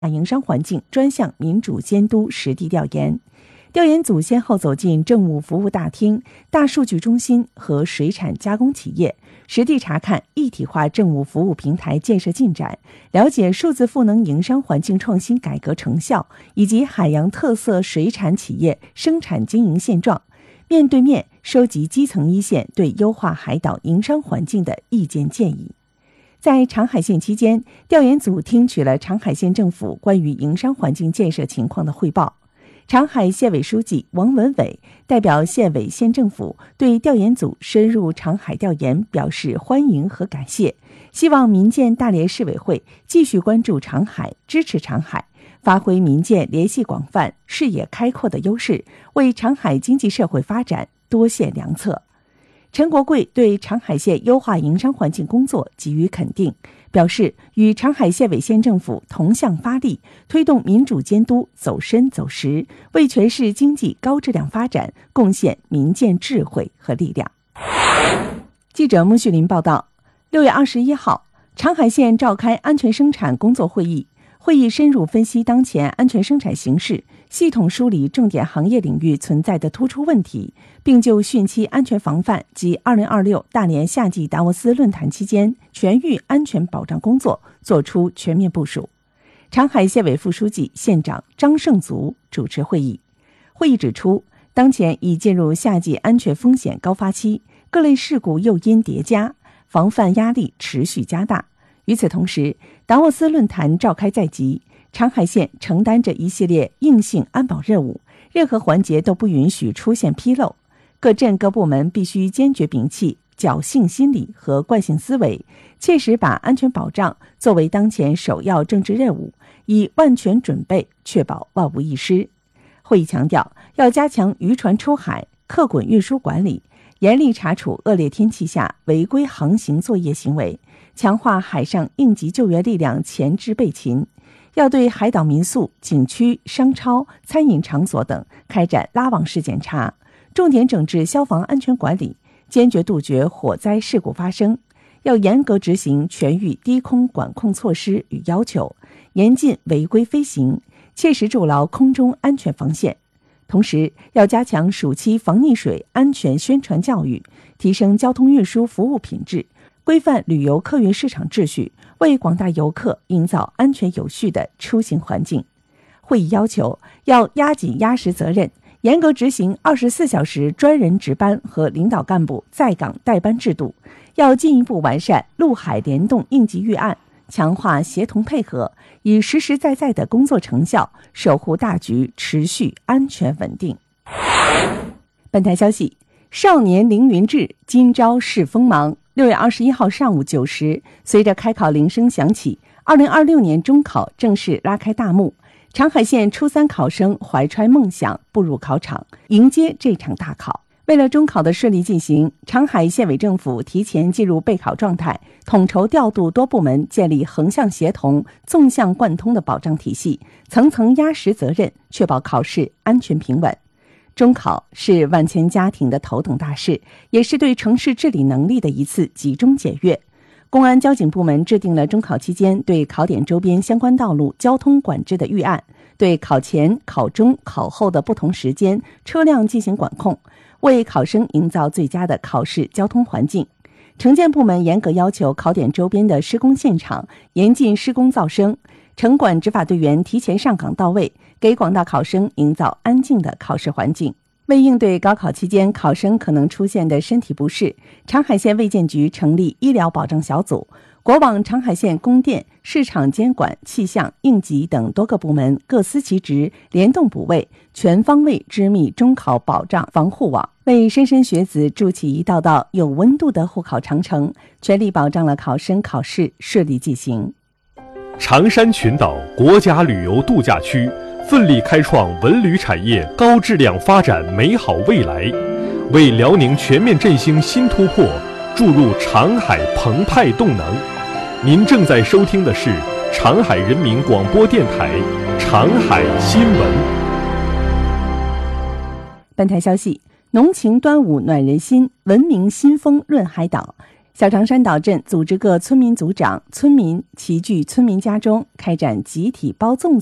营商环境专项民主监督实地调研。调研组先后走进政务服务大厅、大数据中心和水产加工企业，实地查看一体化政务服务平台建设进展，了解数字赋能营商环境创新改革成效以及海洋特色水产企业生产经营现状，面对面收集基层一线对优化海岛营商环境的意见建议。在长海县期间，调研组听取了长海县政府关于营商环境建设情况的汇报。长海县委书记王文伟代表县委县政府对调研组深入长海调研表示欢迎和感谢，希望民建大连市委会继续关注长海，支持长海，发挥民建联系广泛、视野开阔的优势，为长海经济社会发展多献良策。陈国贵对长海县优化营商环境工作给予肯定，表示与长海县委县政府同向发力，推动民主监督走深走实，为全市经济高质量发展贡献民建智慧和力量。记者穆旭林报道，6月21号，长海县召开安全生产工作会议，会议深入分析当前安全生产形势，系统梳理重点行业领域存在的突出问题，并就汛期安全防范及2026大连夏季达沃斯论坛期间全域安全保障工作作出全面部署。长海县委副书记、县长张胜足主持会议。会议指出，当前已进入夏季安全风险高发期，各类事故诱因叠加，防范压力持续加大。与此同时，达沃斯论坛召开在即，长海县承担着一系列硬性安保任务，任何环节都不允许出现纰漏。各镇各部门必须坚决摒弃侥幸心理和惯性思维，切实把安全保障作为当前首要政治任务，以万全准备确保万无一失。会议强调，要加强渔船出海、客滚运输管理，严厉查处恶劣天气下违规航行作业行为，强化海上应急救援力量前置备勤。要对海岛民宿、景区、商超、餐饮场所等开展拉网式检查，重点整治消防安全管理，坚决杜绝火灾事故发生。要严格执行全域低空管控措施与要求，严禁违规飞行，切实筑牢空中安全防线。同时，要加强暑期防溺水安全宣传教育，提升交通运输服务品质，规范旅游客运市场秩序，为广大游客营造安全有序的出行环境。会议要求，要压紧压实责任，严格执行24小时专人值班和领导干部在岗带班制度，要进一步完善陆海联动应急预案，强化协同配合，以实实在在的工作成效守护大局持续安全稳定。本台消息，少年凌云志今朝试锋芒。6月21号上午9时，随着开考铃声响起，2026年中考正式拉开大幕。长海县初3考生怀揣梦想步入考场，迎接这场大考。为了中考的顺利进行，长海县委政府提前进入备考状态，统筹调度多部门，建立横向协同、纵向贯通的保障体系，层层压实责任，确保考试安全平稳。中考是万千家庭的头等大事，也是对城市治理能力的一次集中检阅。公安交警部门制定了中考期间对考点周边相关道路交通管制的预案，对考前、考中、考后的不同时间车辆进行管控，为考生营造最佳的考试交通环境。城建部门严格要求考点周边的施工现场严禁施工噪声，城管执法队员提前上岗到位，给广大考生营造安静的考试环境。为应对高考期间考生可能出现的身体不适，长海县卫健局成立医疗保障小组，国网长海县供电、市场监管、气象、应急等多个部门各司其职，联动补位，全方位织密中考保障防护网，为莘莘学子筑起一道道有温度的护考长城，全力保障了考生考试顺利进行。 长山群岛国家旅游度假区奋力开创文旅产业高质量发展美好未来，为辽宁全面振兴新突破注入长海澎湃动能。您正在收听的是长海人民广播电台长海新闻。 本台消息，浓情端午暖人心，文明新风润海岛。 小长山岛镇组织各村民组长、村民齐聚村民家中，开展集体包粽子